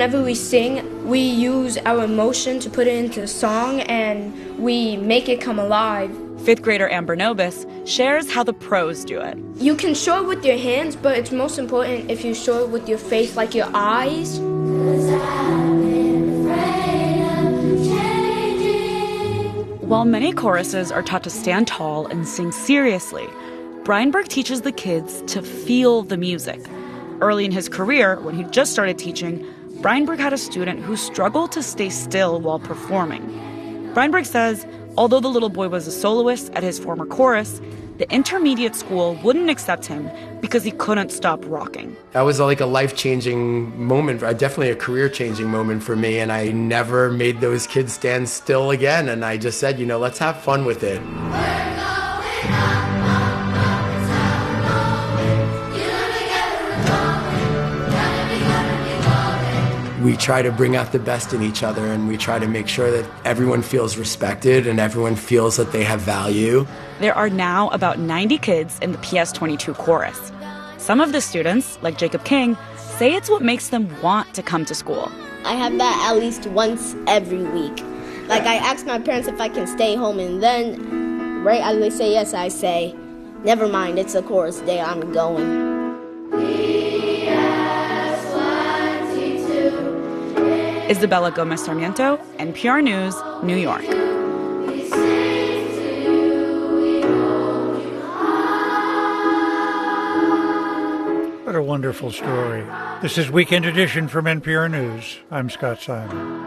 Whenever we sing, we use our emotion to put it into the song, and we make it come alive. Fifth grader Amber Nobis shares how the pros do it. You can show it with your hands, but it's most important if you show it with your face, like your eyes. While many choruses are taught to stand tall and sing seriously, Breinberg teaches the kids to feel the music. Early in his career, when he just started teaching, Breinberg had a student who struggled to stay still while performing. Breinberg says, although the little boy was a soloist at his former chorus, the intermediate school wouldn't accept him because he couldn't stop rocking. That was like a life-changing moment, definitely a career-changing moment for me, and I never made those kids stand still again, and I just said, let's have fun with it. We try to bring out the best in each other, and we try to make sure that everyone feels respected and everyone feels that they have value. There are now about 90 kids in the PS22 chorus. Some of the students, like Jacob King, say it's what makes them want to come to school. I have that at least once every week. Like, I ask my parents if I can stay home, and then right as they say yes, I say, never mind, it's a chorus day, I'm going. Isabella Gomez Sarmiento, NPR News, New York. What a wonderful story. This is Weekend Edition from NPR News. I'm Scott Simon.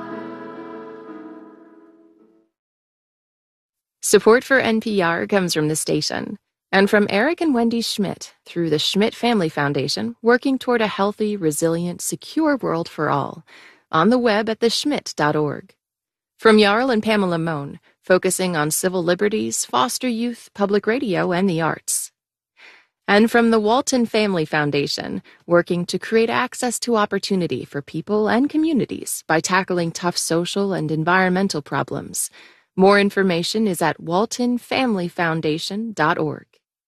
Support for NPR comes from the station and from Eric and Wendy Schmidt through the Schmidt Family Foundation, working toward a healthy, resilient, secure world for all. On the web at theschmidt.org. From Jarl and Pamela Mohn, focusing on civil liberties, foster youth, public radio, and the arts. And from the Walton Family Foundation, working to create access to opportunity for people and communities by tackling tough social and environmental problems. More information is at waltonfamilyfoundation.org.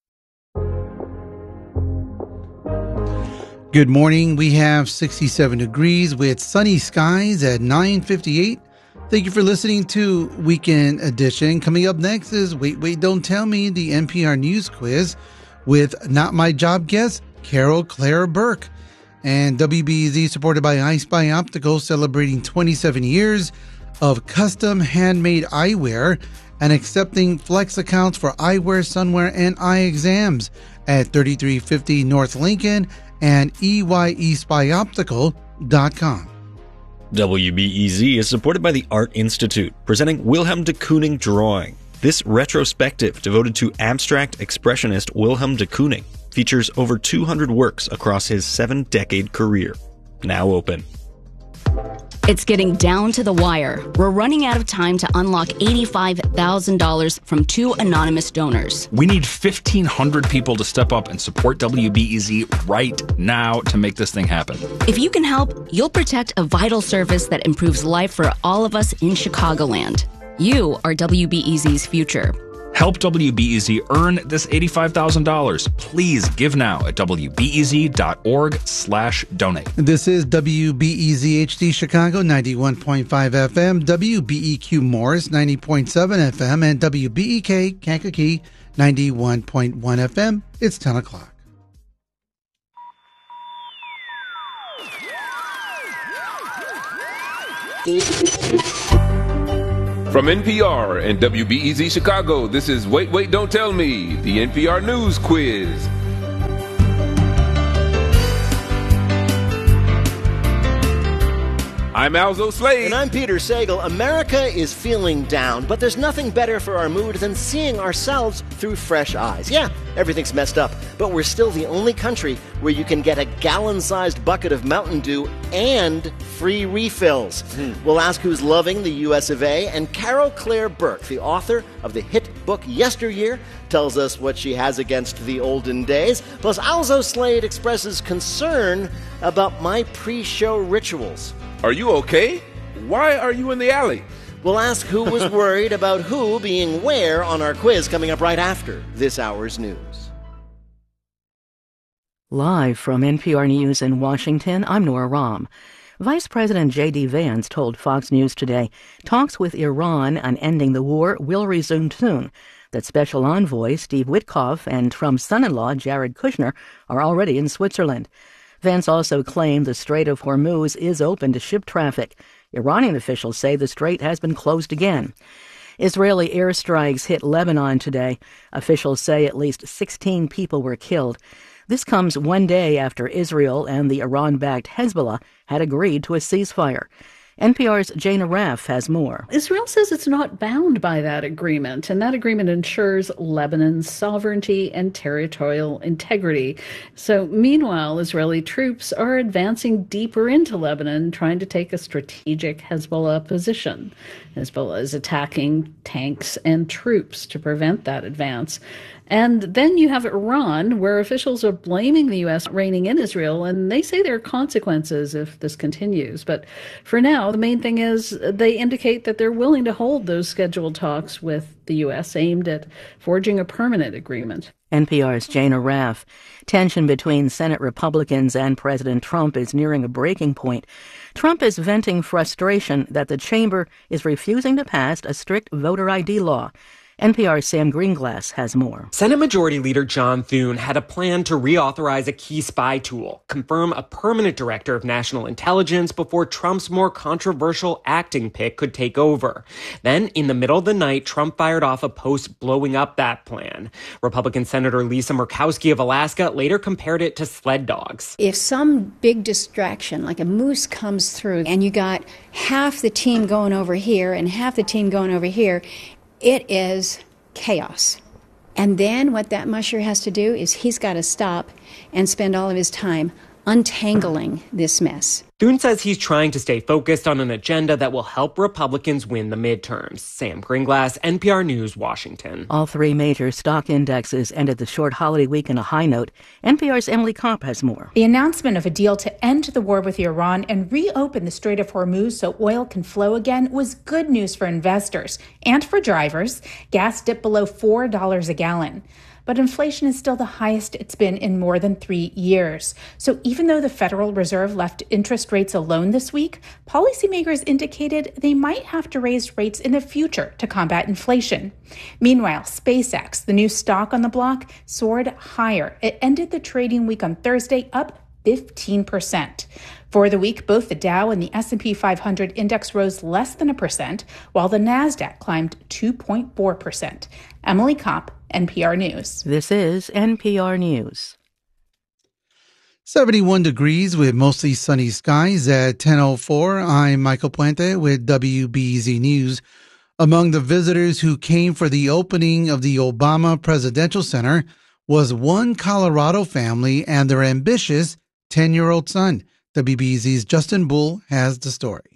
Good morning. We have 67 degrees with sunny skies at 9:58. Thank you for listening to Weekend Edition. Coming up next is Wait, Don't Tell Me, the NPR News Quiz with Not My Job guest, Carol Claire Burke. And WBEZ, supported by iSpy Optical, celebrating 27 years of custom handmade eyewear and accepting flex accounts for eyewear, sunwear, and eye exams at 3350 North Lincoln and EYESpyOptical.com. WBEZ is supported by the Art Institute, presenting Wilhelm de Kooning Drawing. This retrospective, devoted to abstract expressionist Wilhelm de Kooning, features over 200 works across his 7-decade career. Now open. It's getting down to the wire. We're running out of time to unlock $85,000 from 2 anonymous donors. We need 1,500 people to step up and support WBEZ right now to make this thing happen. If you can help, you'll protect a vital service that improves life for all of us in Chicagoland. You are WBEZ's future. Help WBEZ earn this $85,000. Please give now at WBEZ.org/donate. This is WBEZ HD Chicago 91.5 FM, WBEQ Morris 90.7 FM, and WBEK Kankakee 91.1 FM. It's 10 o'clock. From NPR and WBEZ Chicago, this is Wait, Don't Tell Me, the NPR News Quiz. I'm Alzo Slade. And I'm Peter Sagal. America is feeling down, but there's nothing better for our mood than seeing ourselves through fresh eyes. Yeah, everything's messed up, but we're still the only country where you can get a gallon-sized bucket of Mountain Dew and free refills. We'll ask who's loving the U.S. of A., and Carol Claire Burke, the author of the hit book Yesteryear, tells us what she has against the olden days. Plus, Alzo Slade expresses concern about my pre-show rituals. Are you okay? Why are you in the alley? We'll ask who was worried about who being where on our quiz coming up right after this hour's news. Live from NPR News in Washington, I'm Nora Rahm. Vice President J.D. Vance told Fox News today talks with Iran on ending the war will resume soon, that Special Envoy Steve Witkoff and Trump's son-in-law Jared Kushner are already in Switzerland. Vance also claimed the Strait of Hormuz is open to ship traffic. Iranian officials say the strait has been closed again. Israeli airstrikes hit Lebanon today. Officials say at least 16 people were killed. This comes one day after Israel and the Iran-backed Hezbollah had agreed to a ceasefire. NPR's Jana Raff has more. Israel says it's not bound by that agreement, and that agreement ensures Lebanon's sovereignty and territorial integrity. So, meanwhile, Israeli troops are advancing deeper into Lebanon, trying to take a strategic Hezbollah position. Hezbollah is attacking tanks and troops to prevent that advance. And then you have Iran, where officials are blaming the U.S. reining in Israel, and they say there are consequences if this continues. But for now, the main thing is they indicate that they're willing to hold those scheduled talks with the U.S. aimed at forging a permanent agreement. NPR's Jana Raff. Tension between Senate Republicans and President Trump is nearing a breaking point. Trump is venting frustration that the chamber is refusing to pass a strict voter ID law. NPR's Sam Greenglass has more. Senate Majority Leader John Thune had a plan to reauthorize a key spy tool, confirm a permanent director of national intelligence before Trump's more controversial acting pick could take over. Then, in the middle of the night, Trump fired off a post blowing up that plan. Republican Senator Lisa Murkowski of Alaska later compared it to sled dogs. If some big distraction, like a moose, comes through and you got half the team going over here and half the team going over here, it is chaos. And then what that musher has to do is he's got to stop and spend all of his time untangling this mess. Thune says he's trying to stay focused on an agenda that will help Republicans win the midterms. Sam Greenglass, NPR News, Washington. All three major stock indexes ended the short holiday week on a high note. NPR's Emily Kopp has more. The announcement of a deal to end the war with Iran and reopen the Strait of Hormuz so oil can flow again was good news for investors and for drivers. Gas dipped below $4 a gallon. But inflation is still the highest it's been in more than 3 years. So even though the Federal Reserve left interest rates alone this week, policymakers indicated they might have to raise rates in the future to combat inflation. Meanwhile, SpaceX, the new stock on the block, soared higher. It ended the trading week on Thursday up 15%. For the week, both the Dow and the S&P 500 index rose less than 1%, while the Nasdaq climbed 2.4%. Emily Kopp, NPR News. This is NPR News. 71 degrees with mostly sunny skies at 10:04. I'm Michael Puente with WBEZ News. Among the visitors who came for the opening of the Obama Presidential Center was one Colorado family and their ambitious 10-year-old son. WBEZ's Justin Bull has the story.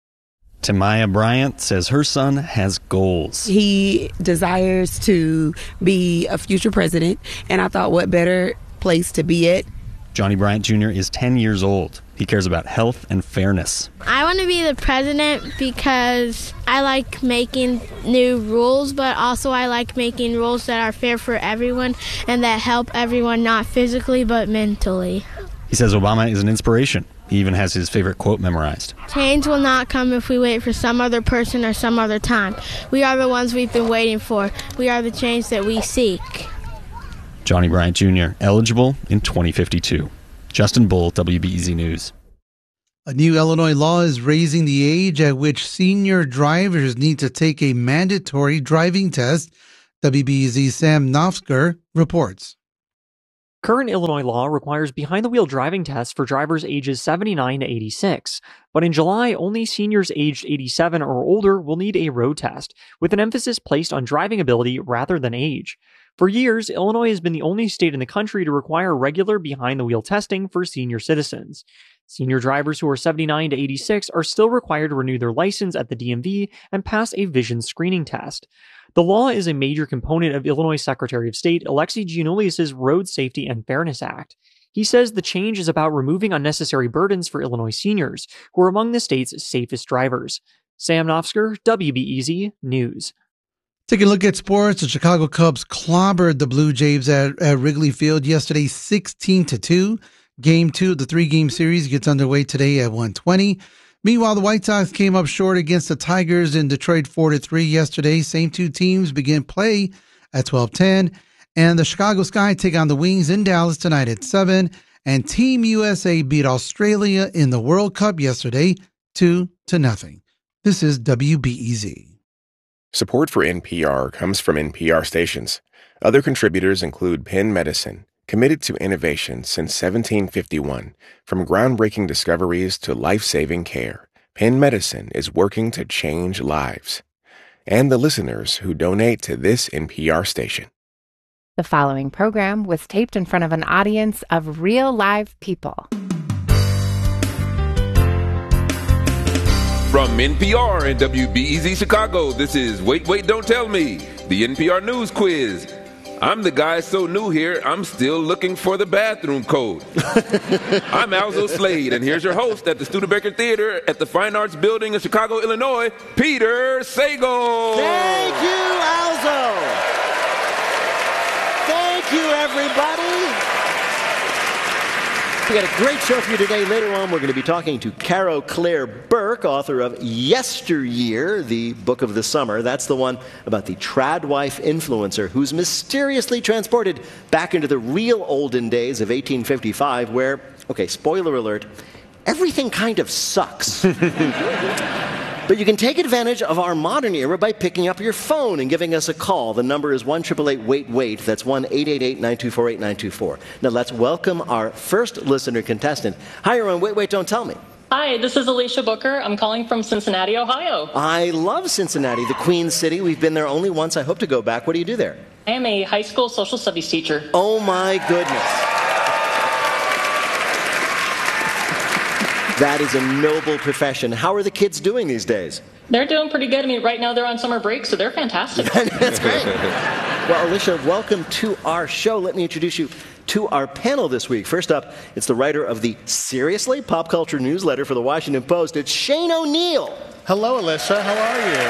Tamaya Bryant says her son has goals. He desires to be a future president, and I thought what better place to be at. Johnny Bryant Jr. is 10 years old. He cares about health and fairness. I want to be the president because I like making new rules, but also I like making rules that are fair for everyone and that help everyone, not physically but mentally. He says Obama is an inspiration. He even has his favorite quote memorized. Change will not come if we wait for some other person or some other time. We are the ones we've been waiting for. We are the change that we seek. Johnny Bryant Jr., eligible in 2052. Justin Bull, WBEZ News. A new Illinois law is raising the age at which senior drivers need to take a mandatory driving test. WBEZ's Sam Nofsker reports. Current Illinois law requires behind-the-wheel driving tests for drivers ages 79 to 86. But in July, only seniors aged 87 or older will need a road test, with an emphasis placed on driving ability rather than age. For years, Illinois has been the only state in the country to require regular behind-the-wheel testing for senior citizens. Senior drivers who are 79 to 86 are still required to renew their license at the DMV and pass a vision screening test. The law is a major component of Illinois Secretary of State Alexi Giannoulias' Road Safety and Fairness Act. He says the change is about removing unnecessary burdens for Illinois seniors, who are among the state's safest drivers. Sam Nofsker, WBEZ News. Taking a look at sports, the Chicago Cubs clobbered the Blue Jays at Wrigley Field yesterday 16-2. Game 2 of the 3-game series gets underway today at 1:20. Meanwhile, the White Sox came up short against the Tigers in Detroit 4-3 yesterday. Same two teams begin play at 12:10. And the Chicago Sky take on the Wings in Dallas tonight at 7. And Team USA beat Australia in the World Cup yesterday 2-0. This is WBEZ. Support for NPR comes from NPR stations. Other contributors include Penn Medicine, committed to innovation since 1751. From groundbreaking discoveries to life-saving care, Penn Medicine is working to change lives. And the listeners who donate to this NPR station. The following program was taped in front of an audience of real live people. From NPR and WBEZ Chicago, this is Wait, Wait, Don't Tell Me, the NPR News Quiz. I'm the guy so new here, I'm still looking for the bathroom code. I'm Alzo Slade, and here's your host at the Studebaker Theater at the Fine Arts Building in Chicago, Illinois, Peter Sagal. Thank you, Alzo. Thank you, everybody. We got a great show for you today. Later on, we're going to be talking to Caro Claire Burke, author of Yesteryear, the book of the summer. That's the one about the tradwife influencer who's mysteriously transported back into the real olden days of 1855 where, okay, spoiler alert, everything kind of sucks. But you can take advantage of our modern era by picking up your phone and giving us a call. The number is 1-888-WAIT-WAIT. That's 1-888-924-8924. Now let's welcome our first listener contestant. Hi, everyone. Wait, Wait, Don't Tell Me. Hi, this is Alicia Booker. I'm calling from Cincinnati, Ohio. I love Cincinnati, the Queen City. We've been there only once. I hope to go back. What do you do there? I am a high school social studies teacher. Oh, my goodness. That is a noble profession. How are the kids doing these days? They're doing pretty good. I mean, right now they're on summer break, so they're fantastic. That's great. Well, Alicia, welcome to our show. Let me introduce you to our panel this week. First up, it's the writer of the Seriously Pop Culture newsletter for the Washington Post. It's Shane O'Neill. Hello, Alicia. How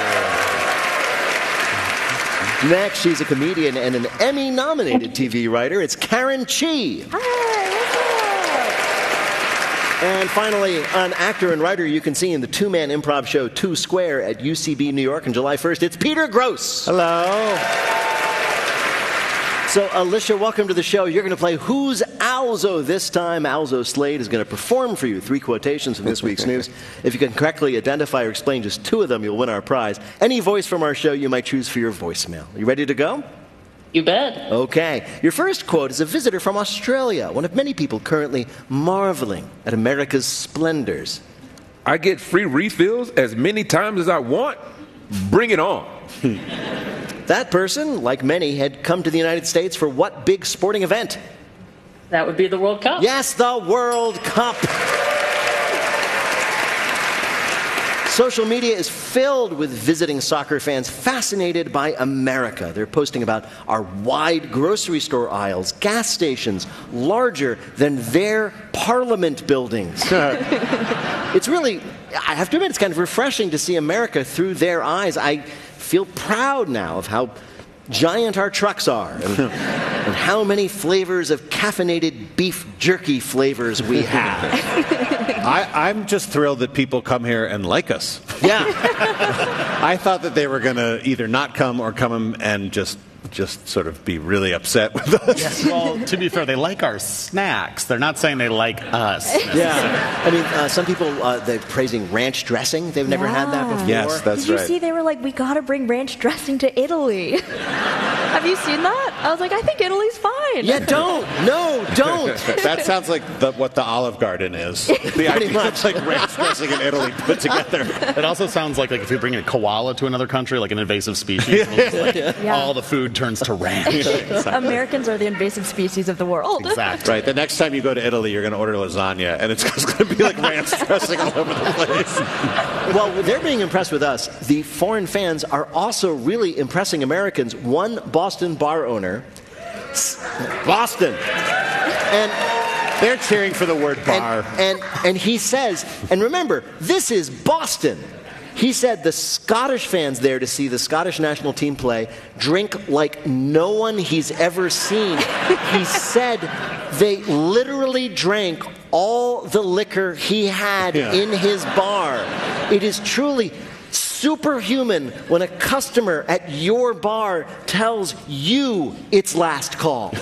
are you? Next, she's a comedian and an Emmy-nominated TV writer. It's Karen Chee. And finally, an actor and writer you can see in the two-man improv show Two Square at UCB, New York on July 1st. It's Peter Grosz. Hello. So, Alicia, welcome to the show. You're going to play Who's Alzo this time. Alzo Slade is going to perform for you 3 quotations from this week's news. If you can correctly identify or explain just 2 of them, you'll win our prize. Any voice from our show you might choose for your voicemail. You ready to go? You bet. Okay. Your first quote is a visitor from Australia, one of many people currently marveling at America's splendors. I get free refills as many times as I want. Bring it on. That person, like many, had come to the United States for what big sporting event? That would be the World Cup. Yes, the World Cup. Social media is filled with visiting soccer fans fascinated by America. They're posting about our wide grocery store aisles, gas stations, larger than their parliament buildings. It's really, I have to admit, it's kind of refreshing to see America through their eyes. I feel proud now of how giant our trucks are and how many flavors of caffeinated beef jerky flavors we have. I'm just thrilled that people come here and like us. Yeah. I thought that they were going to either not come or come and just sort of be really upset with us. Yes, well, to be fair, they like our snacks. They're not saying they like us. Yeah. I mean, some people, they're praising ranch dressing. They've never had that before. Yes, that's right. Did you see they were like, we got to bring ranch dressing to Italy? Have you seen that? I was like, I think Italy's fine. Yeah, don't. No, don't. That sounds like what the Olive Garden is. The idea of like ranch dressing in Italy put together. It also sounds like if we bring a koala to another country, like an invasive species, all the food turns to ranch. Americans are the invasive species of the world. Exactly. Right. The next time you go to Italy, you're going to order lasagna, and it's just going to be like ranch dressing all over the place. Well, they're being impressed with us. The foreign fans are also really impressing Americans. One Boston bar owner, Boston, and they're cheering for the word bar. And he says, and remember, this is Boston. He said the Scottish fans there to see the Scottish national team play drink like no one he's ever seen. He said they literally literally drank all the liquor he had in his bar. It is truly superhuman when a customer at your bar tells you it's last call.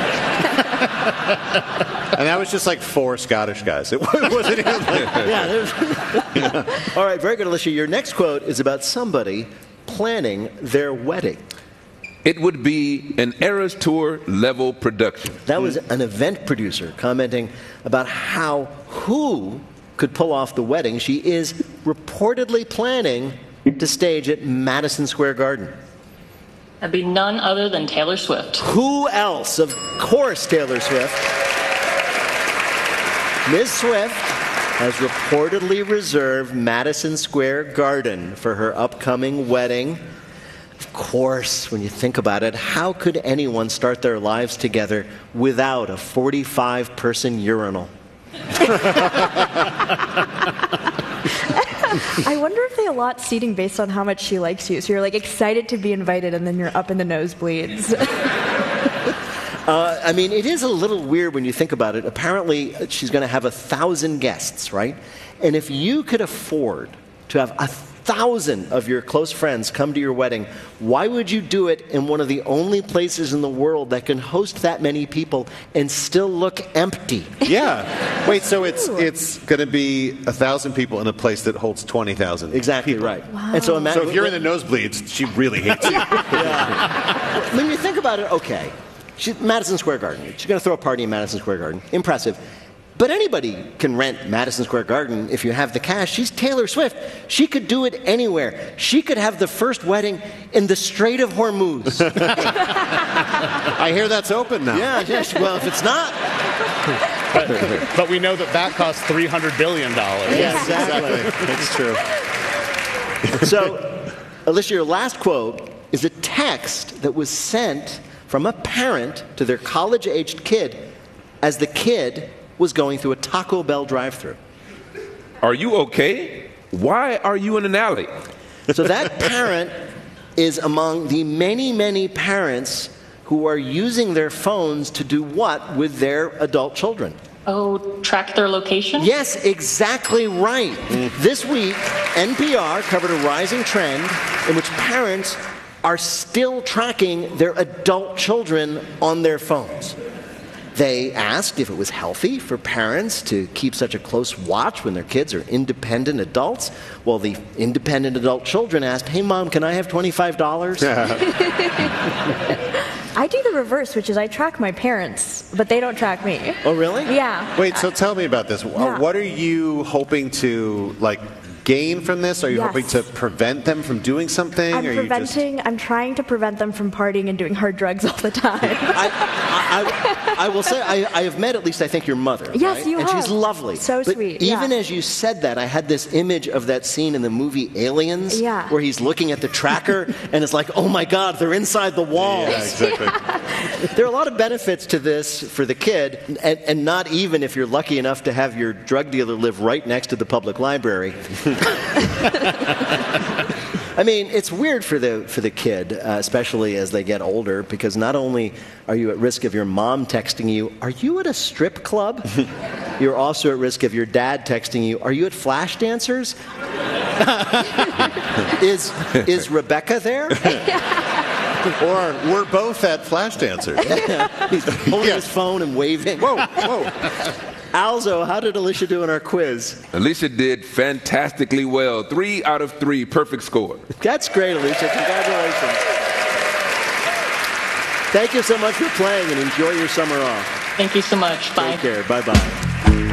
And that was just like 4 Scottish guys. It wasn't even like... All right, very good, Alicia. Your next quote is about somebody planning their wedding. It would be an Eras Tour level production. That was an event producer commenting about who could pull off the wedding she is reportedly planning to stage at Madison Square Garden. That'd be none other than Taylor Swift. Who else? Of course, Taylor Swift. Ms. Swift has reportedly reserved Madison Square Garden for her upcoming wedding. Of course, when you think about it, how could anyone start their lives together without a 45-person urinal? I wonder if they allot seating based on how much she likes you. So you're like excited to be invited, and then you're up in the nosebleeds. I mean, it is a little weird when you think about it. Apparently, she's going to have 1,000 guests, right? And if you could afford to have 1,000 of your close friends come to your wedding, why would you do it in one of the only places in the world that can host that many people and still look empty? Yeah. Wait, so it's going to be 1,000 people in a place that holds 20,000. Exactly people. right. Wow. And so if you're in the nosebleeds, she really hates you. Yeah. When you think about it, okay, Madison Square Garden. She's going to throw a party in Madison Square Garden. Impressive. But anybody can rent Madison Square Garden if you have the cash. She's Taylor Swift. She could do it anywhere. She could have the first wedding in the Strait of Hormuz. I hear that's open now. Yeah, well, if it's not... But we know that costs $300 billion. Yes, exactly. That's true. So, Alicia, your last quote is a text that was sent from a parent to their college-aged kid as the kid was going through a Taco Bell drive-thru. Are you okay? Why are you in an alley? So that parent is among the many, many parents who are using their phones to do what with their adult children? Oh, track their location? Yes, exactly right. This week, NPR covered a rising trend in which parents are still tracking their adult children on their phones. They asked if it was healthy for parents to keep such a close watch when their kids are independent adults. Well, the independent adult children asked, "Hey, Mom, can I have $25? I do the reverse, which is I track my parents, but they don't track me. Oh, really? Yeah. Wait, so tell me about this. Yeah. What are you hoping to, gain from this? Are you hoping to prevent them from doing something? I'm trying to prevent them from partying and doing hard drugs all the time. I will say, I have met at least, I think, your mother. Yes, right? you and have. And she's lovely. So but sweet. Even as you said that, I had this image of that scene in the movie Aliens, where he's looking at the tracker and it's like, oh my God, they're inside the walls. Yeah, exactly. There are a lot of benefits to this for the kid, and not even if you're lucky enough to have your drug dealer live right next to the public library. I mean, it's weird for the kid, especially as they get older, because not only are you at risk of your mom texting you, "Are you at a strip club?" You're also at risk of your dad texting you, "Are you at Flash Dancers?" Is Rebecca there? Or we're both at Flash Dancers. He's holding his phone and waving. Whoa. Alzo, how did Alicia do in our quiz? Alicia did fantastically well. 3 out of 3, perfect score. That's great, Alicia. Congratulations. Thank you so much for playing, and enjoy your summer off. Thank you so much. Bye. Take care. Bye-bye.